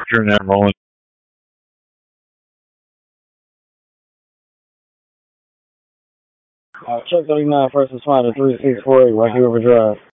Turn that rolling. Check 39 first responder 3648 Rocky River Drive.